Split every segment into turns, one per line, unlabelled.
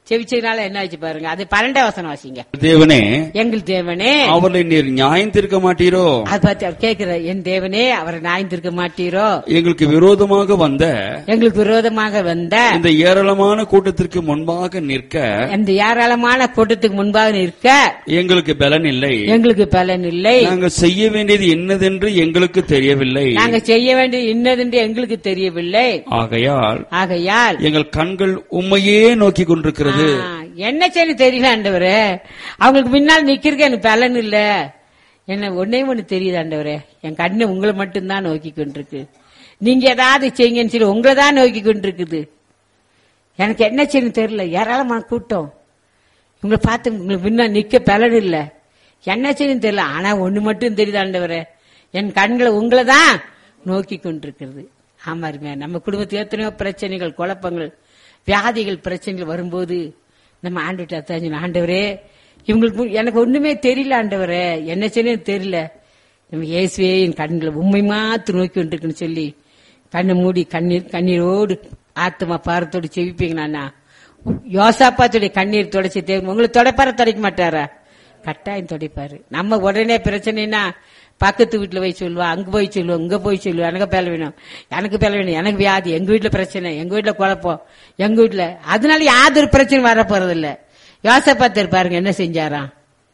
செவிச்சதுனால என்ன ஆச்சு பாருங்க. அது 12ஆம் வசனம் வாசிங்க.
தேவனே,
எங்கள் தேவனே,
அவர்களை நீர் நியாயம் தீர்க்க மாட்டீரோ?
அது பார்த்து அவர் கேட்கிறார், என் தேவனே அவரை நியாயம் தீர்க்க மாட்டீரோ?
எங்களுக்கு விரோதமாக வந்த இந்த ஏராளமான கூட்டத்திற்கு முன்பாக நிற்க,
இந்த ஏராளமான கூட்டத்துக்கு முன்பாக நிற்க
எங்களுக்கு பலன் இல்லை.
நாங்கள்
செய்ய வேண்டியது என்னதென்று எங்களுக்கு தெரியவில்லை.
எங்களுக்கு தெரியவில்லை.
ஆகையால் எங்கள் கண்கள் உம்மையே நோக்கி கொண்டிருக்கிறது.
என்ன செய்ய தெரியல ஆண்டவரே, அவங்களுக்கு முன்னால் நிக்கிறதுக்கு எனக்கு பலன் இல்ல. என்ன ஒன்னே ஒண்ணு தெரியுது ஆண்டவரே, என் கண்ணு உங்களை மட்டும்தான் நோக்கி கொண்டிருக்கு. நீங்க ஏதாவது செய்யுங்கன்னு சொல்லி உங்களை தான் நோக்கி கொண்டிருக்குது. எனக்கு என்ன செய்யணும் தெரியல. ஏராளமான கூட்டம் உங்களை பார்த்து உங்களுக்கு முன்னால் நிக்க பலன் இல்ல. என்ன செய்யணும் தெரியல. ஆனா ஒண்ணு மட்டும் தெரியுது ஆண்டவரே, என் கண்களை உங்களை தான் நோக்கி கொண்டிருக்கிறது. ஆமாருங்க, நம்ம குடும்பத்துக்கு எத்தனையோ பிரச்சனைகள், குழப்பங்கள், வியாதிகள், பிரச்சனைகள் வரும்போது நம்ம ஆண்டுகிட்ட ஆண்டவரே இவங்களுக்கு எனக்கு ஒண்ணுமே தெரியல ஆண்டவரே, என்ன செய்ய தெரியல. நம்ம இயேசுவே என் கண்களை உண்மை மாத்து நோக்கி கொண்டிருக்குன்னு சொல்லி கண்ணை மூடி கண்ணீரோடு ஆத்மா பாரத்தோடு செவிப்பீங்கண்ணா. யோசாப்பாத்துடைய கண்ணீர் தொடச்சி தேவை. உங்களுக்கு தொடைப்பார தொடைக்க மாட்டாரா? கட்டாயம் தொடைப்பாரு. நம்ம உடனே பிரச்சனைனா பக்கத்து வீட்டுல போய் சொல்லுவா, அங்க போய் சொல்லுவோம், இங்க போய் சொல்லுவோம், எனக்கு பேல வேணும், எனக்கு வியாதி, எங்க வீட்டுல பிரச்சனை, எங்க வீட்டுல குழப்பம், எங்க வீட்டுல. அதனால யாதொரு பிரச்சனை வர போறது இல்ல. யோசபாத்தர் பாருங்க என்ன செஞ்சாராம்.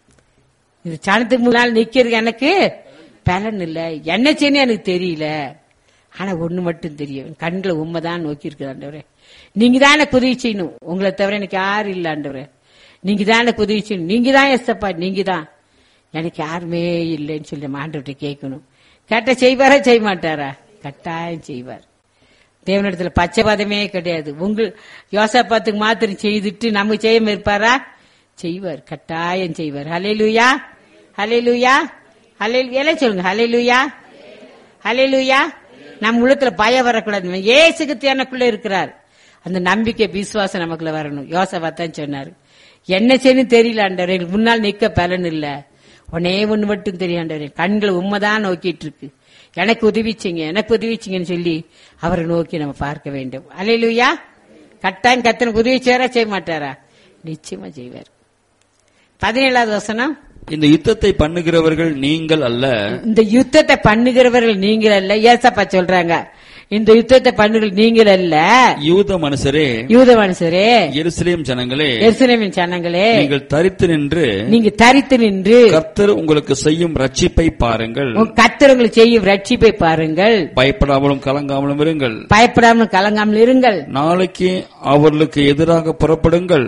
இது சனத்துக்கு முன்னால் நிக்கிறது எனக்கு பலன் இல்ல, என்ன செய்யணும் எனக்கு தெரியல. ஆனா ஒண்ணு மட்டும் தெரியும், கண்களை உண்மைதான் நோக்கி இருக்குது ஆண்டவரே. நீங்க தான் எனக்கு உதவி செய்யணும், உங்களை தவிர எனக்கு யாரும் இல்ல ஆண்டவரே. நீங்க தான் எனக்கு உதவி செய்யணும், நீங்க தான் ஏசப்பா, நீங்க தான், எனக்கு யாருமே இல்லைன்னு சொல்லி ஆண்டவர்கிட்ட கேட்கணும். கேட்ட செய்வாரா செய்ய மாட்டாரா? கட்டாயம் செய்வார். தேவனிடத்துல பச்சைபாதமே கிடையாது. யோசாபாத்துக்கு மாத்திரம் செய்துட்டு நமக்கு செய்யாம இருப்பாரா? செய்வார், கட்டாயம் செய்வார். ஹல்லேலூயா, ஹல்லேலூயா, ஹல்லேலூயா சொல்லுங்க. ஹல்லேலூயா, ஹல்லேலூயா. நம்ம உள்ளத்துல பயம் வரக்கூடாது. ஏசுக்கு எனக்குள்ள இருக்கிறார். அந்த நம்பிக்கை விசுவாசம் நமக்குள்ள வரணும். யோசாபாத்தான் சொன்னாரு, என்ன செய்யணும் தெரியல ஆண்டவரே, எனக்கு முன்னால் நிக்க பலன் இல்ல, உடனே ஒண்ணு மட்டும் தெரியும் ஆண்டவரே, கண்களை உண்மைதான் நோக்கிட்டு இருக்கு, எனக்கு உதவிச்சிங்கன்னு சொல்லி அவரை நோக்கி நம்ம பார்க்க வேண்டும். அல்லேலூயா. கட்டாயம் கத்தனுக்கு உதவி செய்யறா செய்ய மாட்டாரா? நிச்சயமா செய்வார். 17வது வசனம்,
இந்த யுத்தத்தை பண்ணுகிறவர்கள் நீங்கள் அல்ல.
இந்த யுத்தத்தை பண்ணுகிறவர்கள் நீங்கள் அல்ல. ஏசப்பா சொல்றாங்க, இந்த யுத்தத்தை பண்ணுங்கள் நீங்கள் அல்ல, யூத மனுஷரே, எருசலேம் ஜனங்களே, நீங்கள் தரித்து நின்று கர்த்தர் உங்களுக்கு செய்யும் ரட்சிப்பை பாருங்கள். கர்த்தர் உங்களுக்கு செய்யும் ரட்சிப்பை பாருங்கள். பயப்படாமலும் கலங்காமலும் இருங்கள். நாளைக்கு அவர்களுக்கு எதிராக புறப்படுங்கள்.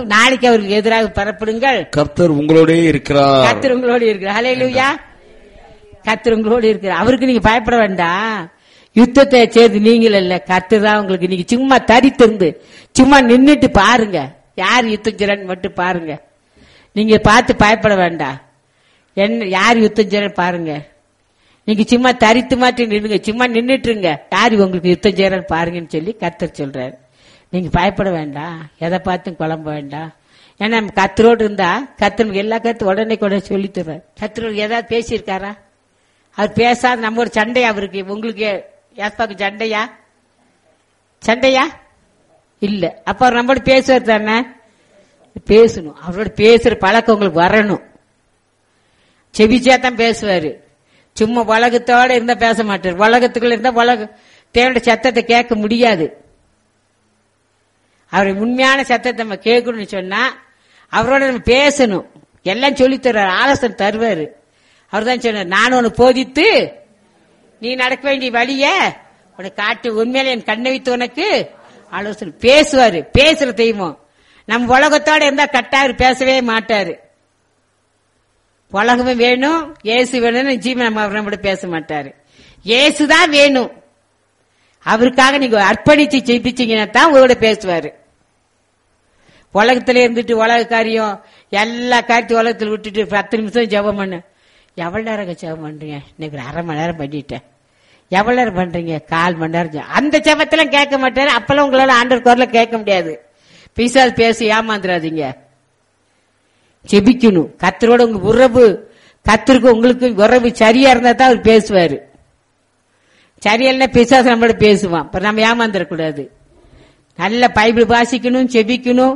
கர்த்தர் உங்களோட இருக்கிறார். ஹல்லேலூயா. கர்த்தர் உங்களோட இருக்கிறார். அவருக்கு நீங்க பயப்பட வேண்டாம். யுத்தத்தை சேர்ந்து நீங்கள் இல்ல, கர்த்தர் தான் உங்களுக்கு. நீங்க சும்மா தரித்திருந்து சும்மா நின்னுட்டு பாருங்க, யார் யுத்தம் செய்யறான்னு மட்டும் பாருங்க. நீங்க பார்த்து பயப்பட வேண்டாம். என்ன யார் யுத்தம் செய்யறான்னு பாருங்க. நீங்க சும்மா தரித்து மாட்டி நின்னுங்க, சும்மா நின்னுட்டுருங்க, யாரு உங்களுக்கு யுத்தம் செய்யறான்னு பாருங்கன்னு சொல்லி கர்த்தர் சொல்றாரு. நீங்க பயப்பட வேண்டாம், எதை பார்த்தும் குழம்ப வேண்டாம். ஏன்னா கர்த்தரோடு இருந்தா கர்த்தர் எல்லா கருத்து உடனே கூட சொல்லி தர்றாரு. கர்த்தரோடு ஏதாவது பேசியிருக்காரா? அவர் பேசாத நம்ம ஒரு சண்டையா அவருக்கு உங்களுக்கு யாஸ்பாக்கு சண்டையா இல்ல. அப்ப அவர் நம்மளோட பேசுவார் தானே, பேசணும். அவரோட பேசுற பழக்கம் உங்களுக்கு வரணும். செவிச்சாதான் பேசுவாரு. சும்மா உலகத்தோட இருந்தா பேச மாட்டாரு. உலகத்துக்குள்ள இருந்தா தேவனுடைய சத்தத்தை கேட்க முடியாது. அவருடைய உண்மையான சத்தத்தை நம்ம கேட்கணும்னு சொன்னா அவரோட நம்ம பேசணும். எல்லாம் சொல்லி தர்றாரு, ஆலோசனை தருவாரு. அவர் தான் சொன்னார், நான் உனக்கு போதித்து நீ நடக்க வேண்டிய வழிய உனக்கு காட்டு, உண்மையில என் கண்ணை வைத்து உனக்கு ஆலோசனை பேசுவாரு. பேசுற தெய்வம். நம்ம உலகத்தோட இருந்தா கட்டாரு பேசவே மாட்டாரு. உலகமே வேணும், இயேசு வேணும், நிச்சயமா நம்ம நம்மளோட பேச மாட்டாரு. இயேசுதான் வேணும். அவருக்காக நீங்க அர்ப்பணிச்சு ஜெயிப்பிச்சீங்கன்னா தான் உங்களோட பேசுவாரு. உலகத்துல இருந்துட்டு உலக காரியம் எல்லா காரியத்தையும் உலகத்துல விட்டுட்டு 10 நிமிஷம் ஜெபம் பண்ணு. எவ்வளவு நேரம் ஜெபம் பண்றீங்க? இன்னைக்கு 1/2 மணி நேரம் பண்ணிட்டேன். எவ்வளவு நேரம் பண்றீங்க? 1/4 மணி நேரம். அந்த ஜெபத்தெல்லாம் கேட்க மாட்டாரு. அப்பெல்லாம் உங்களால ஆண்டவர் குரல கேட்க முடியாது. பிசாசு பேசி ஏமாந்துடாதீங்க. ஜெபிக்கணும். கர்த்தரோட உங்க உறவு, கர்த்தருக்கு உங்களுக்கு உறவு சரியா இருந்தா தான் அவர் பேசுவாரு. சரியில்லை பிசாசு நம்மளோட பேசுவான். நம்ம ஏமாந்துடக்கூடாது. நல்ல பைபிள் வாசிக்கணும், ஜெபிக்கணும்,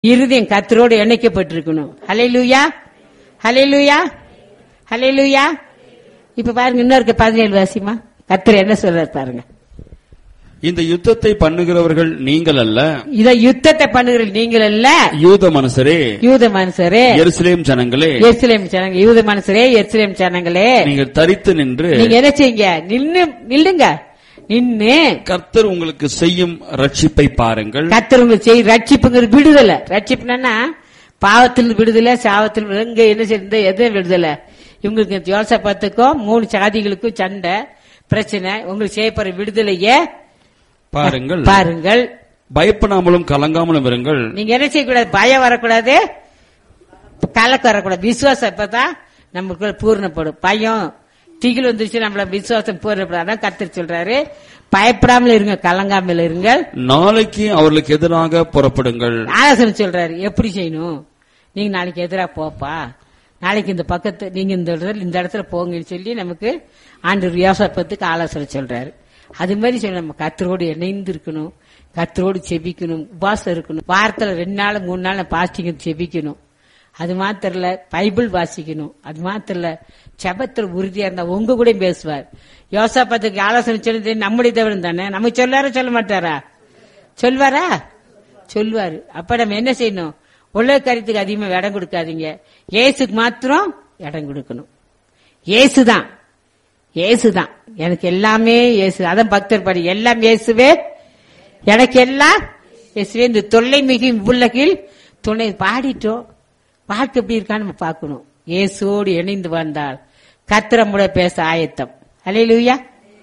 இருதயம் கர்த்தரோடு இணைக்கப்பட்டிருக்கணும். ஹல்லேலூயா, ஹல்லேலூயா, ஹல்லேலூயா. இப்ப பாருங்க, இன்னொரு 17 வாசிமா கர்த்தர் என்ன சொல்றாரு பாருங்க.
இந்த யுத்தத்தை பண்ணுகிறவர்கள் நீங்கள் அல்ல,
இதை யுத்தத்தை பண்ணுகிறவர்கள் நீங்கள் அல்ல,
யூத மனுஷரே,
யூத மனுஷரே,
எருசலேம் ஜனங்களே,
எருசலேம் ஜனங்களே, யூத மனுஷரே, எருசலேம் ஜனங்களே,
நீங்கள் தரித்து நின்று
நீங்க என்ன செய்யுங்க, நில்லுங்க, நின்னு
கர்த்தர் உங்களுக்கு செய்யும் ரட்சிப்பை பாருங்கள்.
கர்த்தர் உங்களுக்கு செய்யும் ரட்சிப்புங்கிற விடுதலை. ரட்சிப்புனா பாவத்தில் விடுதலை, சாவத்தில் இங்க என்ன செய்ய எது விடுதலை. இவங்களுக்கு யோசபாத்துக்கும் 3 சாதிகளுக்கும் சண்டை பிரச்சனை. உங்களுக்கு செய்யப்படுற விடுதலையே
பாருங்கள்,
பாருங்கள்.
பயப்படாமலும் கலங்காமலும் இருங்கள்.
நீங்க என்ன செய்யக்கூடாது, பயம் வரக்கூடாது, கலக்க வரக்கூடாது. விசுவாசம் இப்பதான் நமக்கு பூர்ணப்படும். பயம் திகில் வந்துருச்சு, நம்மள விசுவாசம் பூர்ணப்படாதான் கர்த்தர் சொல்றாரு, பயப்படாமல் இருங்க, கலங்காமல் இருங்கள்.
நாளைக்கு அவர்களுக்கு எதிராக புறப்படுங்கள்.
ஆலோசனை சொல்றாரு எப்படி செய்யணும். நீங்க நாளைக்கு எதிராக போப்பா, நாளைக்கு இந்த பக்கத்து நீங்க இந்த இடத்துல போங்கன்னு சொல்லி நமக்கு ஆண்டவர் யோசேப்புக்கு ஆலோசனை சொல்றாரு. அது மாதிரி சொல்ல நம்ம கர்த்தரோடு இணைந்து இருக்கணும், கர்த்தரோடு செபிக்கணும், உபாசம் இருக்கணும். வாரத்துல 2 நாள் 3 நாள் பாஸ்டிங் செபிக்கணும். அது மாத்திரம் இல்ல, பைபிள் வாசிக்கணும். அது மாத்திரம் இல்ல, செபத்துல உறுதியா இருந்தா உங்க கூட பேசுவார். யோசேப்புக்கு ஆலோசனை சொல்லி நம்முடைய தேவன் தானே, நம்ம சொல்லாரா சொல்ல மாட்டாரா, சொல்வாரா, சொல்வாரு. அப்ப நம்ம என்ன செய்யணும், உலக கருத்துக்கு அதிகமா இடம் கொடுக்காதீங்க, இயேசுக்கு மாத்திரம் இடம் கொடுக்கணும். இயேசுதான், இயேசுதான் எனக்கு எல்லாமே, இயேசு. அதான் பக்தர் பாடி, எல்லாம் இயேசுவே எனக்கு எல்லாம் இயேசுவே. இந்த தொல்லை மிகும் உலகில் துணை பாடிட்டோம். வாழ்க்கை எப்படி இருக்கான்னு நம்ம பார்க்கணும். இயேசுவோடு இணைந்து வந்தால் கர்த்தரோட பேச ஆயத்தம். அல்லேலூயா.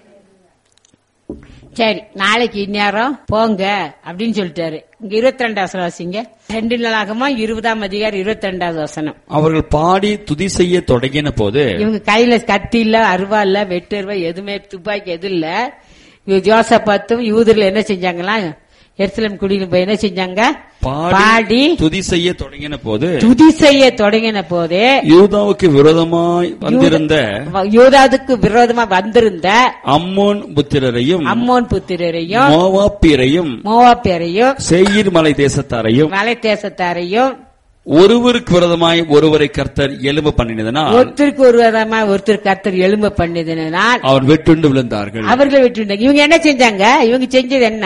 சரி, நாளைக்கு இந்நேரம் போங்க அப்படின்னு சொல்லிட்டாரு. இங்க 22 வசனம் வாசிங்க. 2 நாளாகமம் 20ஆம் அதிகாரம் 22வது வசனம்.
அவர்கள் பாடி துதி செய்ய தொடங்கின போது,
இவங்க கையில கத்தி இல்ல, அருவா இல்ல, வெட்டருவா எதுவுமே, துப்பாக்கி எது இல்ல. யோசேப்பும் யூதர்கள் என்ன செஞ்சாங்களா, எருசலேம் குடியில் போய் என்ன செஞ்சாங்க, பாடி
துதி செய்ய தொடங்கின போது,
துதி செய்ய தொடங்கின போதே
யூதாவுக்கு விரோதமாய் வந்திருந்த,
யூதாவுக்கு விரோதமா வந்திருந்த
அம்மோன் புத்திரரையும்,
அம்மோன் புத்திரரையும்,
மோவாப்பியரையும், சேயீர் மலை தேசத்தாரையும் ஒருவருக்கு விரோதமாய் ஒருவரை கர்த்தர் எழும்ப பண்ணினதனால்,
ஒருத்தருக்கு ஒரு விரோதமாய் ஒருத்தர் கர்த்தர் எழும்ப பண்ணினதனால்
அவர் வெட்டுண்டு விழுந்தார்கள்.
அவர்கள் வெட்டுண்டாங்க. இவங்க என்ன செஞ்சாங்க, இவங்க செஞ்சது என்ன,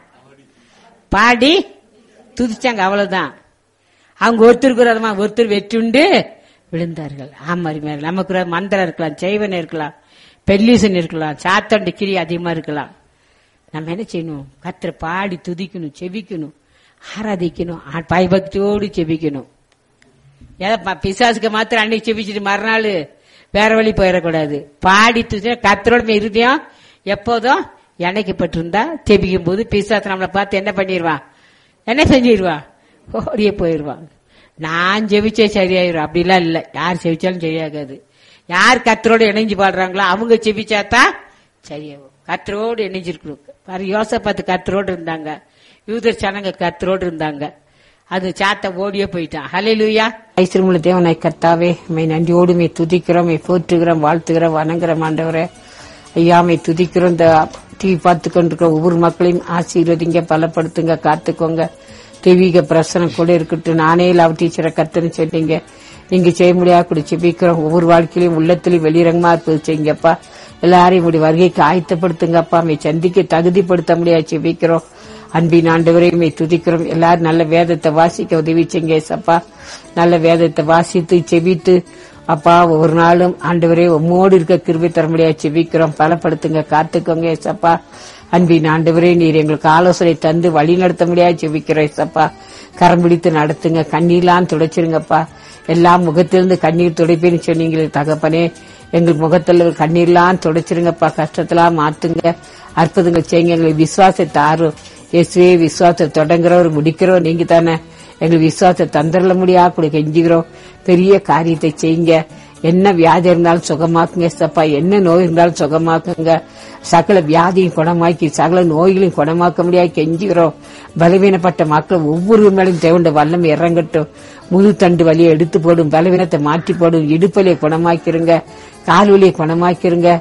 பாடி துதிச்சாங்க, அவ்வளவுதான். அவங்க ஒருத்தருக்கு விரோதமா ஒருத்தர் வெட்டுண்டு விழுந்தார்கள். ஆமாரி நமக்கு மந்திரம் இருக்கலாம், செய்வன் இருக்கலாம், பெல்லீசன் இருக்கலாம், சாத்தண்டு கிரி அதிகமா இருக்கலாம். நம்ம என்ன செய்யணும், கர்த்தரை பாடி துதிக்கணும், செபிக்கணும், ஆராதிக்கணும், பயபக்தியோடு செபிக்கணும். பிசாசுக்கு மாத்திரம் அன்னைக்கு செபிச்சுட்டு மறுநாள் வேற வழி போயிடக்கூடாது. பாடி துதி கர்த்தரோட இருதயம் எப்போதும் இணைக்கப்பட்டிருந்தா செபிக்கும் போது பிசாசு நம்மளை பார்த்து என்ன பண்ணிடுவான், என்ன செஞ்சிருவான், ஓடியே போயிடுவான். நான் ஜெபிச்சே சரியாயிரும் அப்படிலாம் இல்ல, யார் செபிச்சாலும் சரியாகாது. யார் கர்த்தரோடு இணைஞ்சு பாடுறாங்களோ அவங்க செபிச்சாதான் சரியாகும். கர்த்தரோடு இணைஞ்சிருக்கணும். யோசேப்பு கர்த்தரோடு இருந்தாங்க, யூதர் ஜனங்க கர்த்தரோடு இருந்தாங்க. அது சாத்த ஓடியே போயிட்டான். ஹல்லேலூயா. ஐஸ்வரமுள்ள தேவனாய் கர்த்தாவே, மை நன்றியோடு மை துதிக்கிறோம், மை போற்றுகிறோம், வாழ்த்துகிறோம், வணங்குறோம். ஆண்டவரே ஐயா, மை துதிக்கிறோம். இந்த டிவி பார்த்து கொண்டிருக்கிற ஒவ்வொரு மக்களையும் ஆசீர்வதிங்க, பலப்படுத்துங்க, காத்துக்கோங்க. தெய்வீக பிரசனம் கூட இருக்கட்டும். நானே லவ் டீச்சரை கர்த்தன்னு சொன்னீங்க, நீங்க செய்ய முடியாது கூட செபிக்கிறோம். ஒவ்வொரு வாழ்க்கையிலும் உள்ளத்திலையும் வெளிரங்கமா இருப்பது செய்யுங்கப்பா. எல்லாரையும் உடைய வருகைக்கு ஆயத்தப்படுத்துங்கப்பா. மை சந்திக்க தகுதிப்படுத்த முடியாது செபிக்கிறோம். அன்பின் ஆண்டவரே மை துதிக்கிறோம். எல்லாரும் நல்ல வேதத்தை வாசிக்க உதவி செய்யுங்க ஏசப்பா. நல்ல வேதத்தை வாசித்து செபித்து அப்பா ஒவ்வொரு நாளும் ஆண்டவரே உம்மோடு இருக்க கிருபை தர முடியாது செபிக்கிறோம். பலப்படுத்துங்க, காத்துக்கோங்க ஏசப்பா. அன்பின் ஆண்டவரே நீர் எங்களுக்கு ஆலோசனை தந்து வழி நடத்த முடியாது செபிக்கிறோம் ஏசப்பா. கரம் பிடித்து நடத்துங்க, கண்ணீர்லாம் துடைச்சிருங்கப்பா. எல்லா முகத்திலிருந்து கண்ணீர் துடைப்பேன்னு சொன்னீங்களே தகப்பனே, எங்கள் முகத்துல கண்ணீர்லாம் துடைச்சிருங்கப்பா. கஷ்டத்தெல்லாம் மாத்துங்க, அற்புதங்கள் செய்யுங்க. எங்களுக்கு விசுவாசத்தை ஆறும் இயேசுவே. விசுவாசத்தை தொடங்குறவர் முடிக்கிறோம் நீங்க தானே. எங்களுக்கு விசுவாசத்தை தந்துட முடியாது கூட கெஞ்சுகிறோம். பெரிய காரியத்தை செய்யுங்க. என்ன வியாதி இருந்தாலும் சுகமாக்குங்க ஏசப்பா. என்ன நோய் இருந்தாலும் சுகமாக்குங்க. சகல வியாதியும் குணமாக்கி சகல நோய்களையும் குணமாக்க முடியாது கெஞ்சுகிறோம். பலவீனப்பட்ட மக்கள் ஒவ்வொரு மேலும் தேவண்ட வல்லம் இறங்கட்டும். முழு தண்டு வலியை எடுத்து போடும், பலவீனத்தை மாற்றி போடும், இடுப்பலியை குணமாக்கிருங்க, கால் வலியை குணமாக்கிருங்க.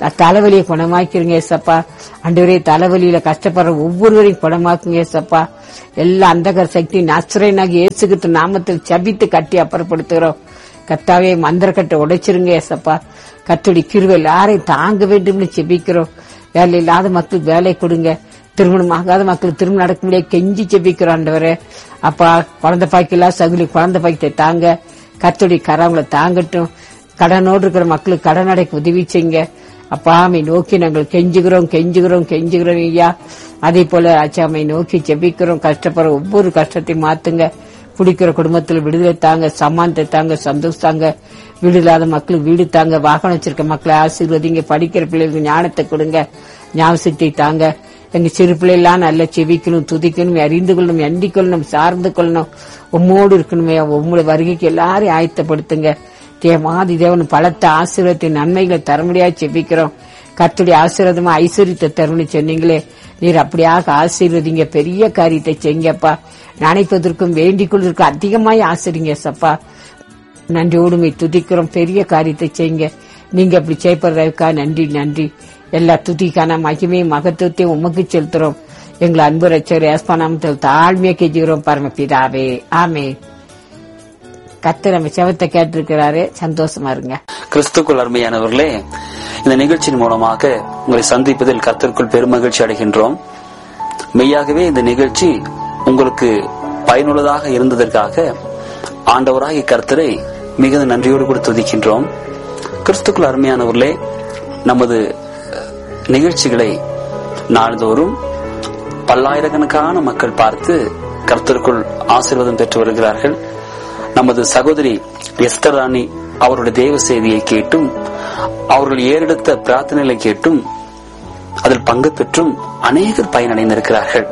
தலைவலியை குணமாக்கிறீங்க ஏசப்பா. ஆண்டவரே, தலைவலியில கஷ்டப்படுற ஒவ்வொருவரையும் குணமாக்குங்க ஏசப்பா. எல்லா அந்தகர சக்தி நஸ்ரேனாகி இயேசுகிறிஸ்து நாமத்தில் ஜெபித்து கட்டி அப்புறப்படுத்துகிறோம். கர்த்தாவே, மந்திரக்கட்டை உடைச்சிருங்க ஏசப்பா. கர்த்தருடைய கிருபை எல்லாரையும் தாங்க வேண்டும்னு ஜெபிக்கிறோம். வேலை இல்லாத மக்களுக்கு வேலை கொடுங்க. திருமணம் ஆகாத மக்களுக்கு திருமணம் நடக்க முடியாது கெஞ்சி ஜெபிக்கிறோம் ஆண்டவரே. அப்பா, குழந்தை பாய்க்கெல்லாம் சகுலி குழந்தை பாய்க்கத்தை தாங்க. கர்த்தருடைய கரங்களை தாங்கட்டும். கடனோடு இருக்கிற மக்களுக்கு கடன் அடைக்க உதவி செய்யுங்க. அப்பாமை நோக்கி நாங்கள் கெஞ்சுகிறோம் ஐயா. அதே போல அச்சாமை நோக்கி ஜெபிக்கிறோம். கஷ்டப்படுற ஒவ்வொரு கஷ்டத்தையும் மாத்துங்க. குடிக்கிற குடும்பத்தில் விடுதலை தாங்க, சமானத்தை தாங்க, சந்தோஷம் தாங்க. வீடு இல்லாத மக்களுக்கு வீடு தாங்க. வாகனம் வச்சிருக்க மக்களை ஆசீர்வதிங்க. படிக்கிற பிள்ளைகளுக்கு ஞானத்தை கொடுங்க, ஞாபகத்தை தாங்க. எங்க சிறு பிள்ளைலாம் நல்லா செவிக்கணும், துதிக்கணும், அறிந்து கொள்ளணும், எண்ணிக் கொள்ளணும், சார்ந்து கொள்ளணும், உம்மோடு இருக்கணுமே. உங்களுடைய வருகைக்கு எல்லாரையும் ஆயத்தப்படுத்துங்க. தேவாதி தேவன் பலத்த ஆசீர்வாதத்தின் நன்மைகளை தர முடியாது செபிக்கிறோம். கர்த்தருடைய ஆசீர்வாதமா ஐஸ்வர்யத்தை தரும்னு சொன்னீங்களே, நீர் அப்படியாக ஆசீர்வதிங்க. பெரிய காரியத்தை செய்யுங்கப்பா. நினைப்பதற்கும் வேண்டிக் கொள்வதற்கும் அதிகமாய் ஆசிரிங்க சப்பா. நன்றியோடுமை துதிக்கிறோம். பெரிய காரியத்தை செய்யுங்க. நீங்க அப்படி செய்யப்படுறதுக்கா நன்றி. எல்லா துதிக்கான மகிமையும் மகத்துவத்தையும் உமக்கு செலுத்துறோம். எங்களை அன்பு ரட்சகர் இயேசு நாமத்தில் தாழ்மையா கெஞ்சுகிறோம் பரமபிதாவே, ஆமென். கர்த்தர் நம்ம செவத்தை கேட்டிருக்கிறாரு. சந்தோஷமா இருங்க.
கிறிஸ்துக்குள் அருமையானவர்களே, இந்த நிகழ்ச்சியின் மூலமாக உங்களை சந்திப்பதில் கர்த்தருக்குள் பெருமகிழ்ச்சி அடைகின்றோம். மெய்யாகவே இந்த நிகழ்ச்சி உங்களுக்கு பயனுள்ளதாக இருந்ததற்காக ஆண்டவராகிய கர்த்தரை மிகுந்த நன்றியோடு கூட துதிக்கின்றோம். கிறிஸ்துக்குள் அருமையானவர்களே, நமது நிகழ்ச்சிகளை நாள்தோறும் பல்லாயிரக்கணக்கான மக்கள் பார்த்து கர்த்தருக்குள் ஆசீர்வாதம் பெற்று வருகிறார்கள். நமது சகோதரி எஸ்தர் ராணி அவருடைய தேவ செய்தியை கேட்டும், அவர்கள் ஏறெடுத்த பிரார்த்தனைகளை கேட்டும், அதில் பங்கு பெற்றும் அநேகர் பயனடைந்திருக்கிறார்கள்.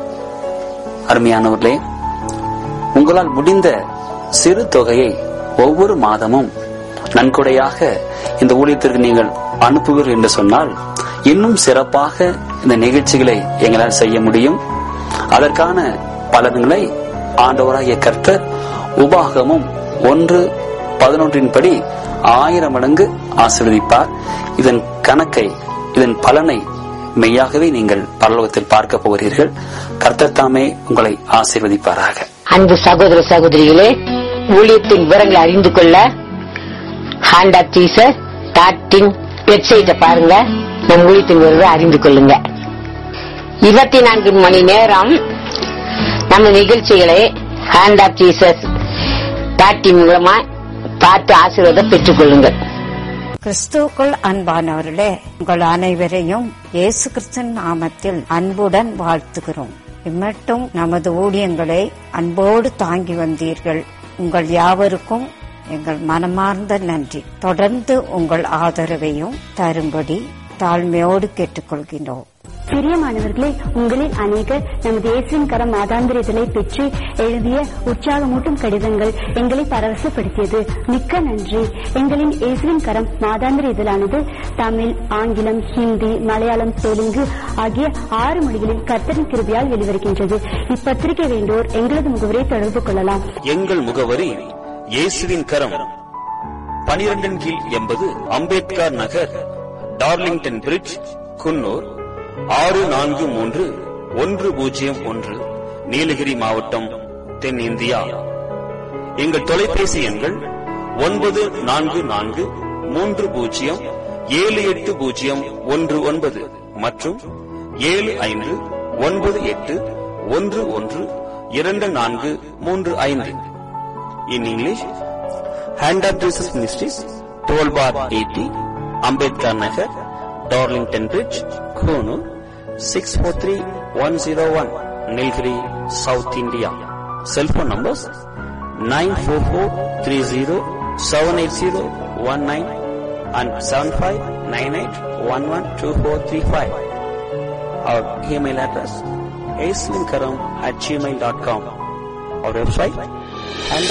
அருமையானவர்களே, உங்களால் முடிந்த சிறு தொகையை ஒவ்வொரு மாதமும் நன்கொடையாக இந்த ஊழியத்திற்கு நீங்கள் அனுப்புவீர்கள் என்று சொன்னால், இன்னும் சிறப்பாக இந்த நிகழ்ச்சிகளை எங்களால் செய்ய முடியும். அதற்கான பலன்களை ஆண்டவராகிய கர்த்தர் உபாகமும் 1:11 படி 1000 மடங்கு ஆசீர்வதிப்பார். இதன் கணக்கை, இதன் பலனை மெய்யாகவே நீங்கள் பரலோகத்தில் பார்க்க போகிறீர்கள். கர்த்தர் தாமே உங்களை ஆசீர்வதிப்பாராக.
அன்பு சகோதர சகோதரிகளே, ஊழியத்தின் விவரங்களை அறிந்து கொள்ள ஹேண்ட் ஆஃப் ஜீசஸ் வெப்சைட்டை பாருங்க. நம் ஊழியத்தின் விவரங்களை அறிந்து கொள்ளுங்க. 24 மணி நேரம் நம்ம நிகழ்ச்சிகளை ஹேண்ட் ஆஃப் ஜீசஸ் மூலமா பார்த்து ஆசீர்வாதம் பெற்றுக் கொள்ளுங்கள்.
கிறிஸ்துவுக்குள் அன்பானவர்களே, உங்கள் அனைவரையும் இயேசு கிறிஸ்துவின் நாமத்தில் அன்புடன் வாழ்த்துகிறோம். இம்மட்டும் நமது ஊழியங்களை அன்போடு தாங்கி வந்தீர்கள். உங்கள் யாவருக்கும் எங்கள் மனமார்ந்த நன்றி. தொடர்ந்து உங்கள் ஆதரவையும் தரும்படி தாழ்மையோடு கேட்டுக்கொள்கிறோம்.
பிரியமானவர்களே, உங்களில் அநேகர் நமது இயேசுவின் கரம் மாதாந்திர இதழை பெற்று எழுதிய உற்சாகமூட்டும் கடிதங்கள் எங்களை பரவசப்படுத்தியது. மிக்க நன்றி. எங்களின் இயேசுவின் கரம் மாதாந்திர இதழானது தமிழ், ஆங்கிலம், ஹிந்தி, மலையாளம், தெலுங்கு ஆகிய 6 மொழிகளில் கர்த்தரின் கிருபையால் வெளிவருகின்றது. இப்பத்திரிகை வேண்டோர் எங்களது முகவரை தொடர்பு கொள்ளலாம்.
எங்கள் முகவரி இயேசுவின் கரம், 12 கீழ் 80 அம்பேத்கர் நகர், டார்லிங்டன் பிரிட்ஜ், குன்னூர் 643101, நீலகிரி மாவட்டம், தென் இந்தியா. எங்கள் தொலைபேசி எண்கள் 9443078019 மற்றும் 7598112435. In English, Hand of Jesus Ministries, 12 bar 80, Ambedkar Nagar, Darlington Bridge, Konoor, 643101, Nilgiri, South India. Cell phone numbers 944307801 and 7598112435. Our email address aislinkaram@gmail.com. Our website